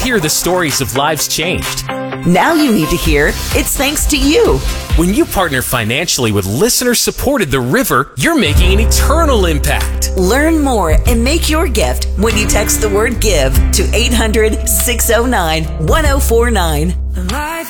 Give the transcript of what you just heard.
hear the stories of lives changed. Now you need to hear it's thanks to you. When you partner financially with listener-supported The River, you're making an eternal impact. Learn more and make your gift when you text the word GIVE to 800-609-1049. Life